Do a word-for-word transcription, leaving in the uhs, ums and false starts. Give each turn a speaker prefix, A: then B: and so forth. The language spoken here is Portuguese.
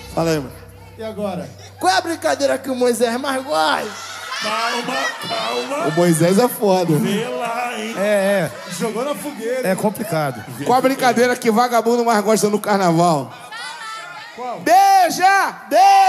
A: Fala aí, mano.
B: E agora?
A: Qual é a brincadeira que o Moisés mais gosta?
C: Calma, calma.
A: O Moisés é foda.
C: Vê lá, hein?
D: É,
B: Jogou na fogueira.
D: é. É complicado.
A: Qual a brincadeira que vagabundo mais gosta no carnaval?
B: Qual?
A: Beija! Beija!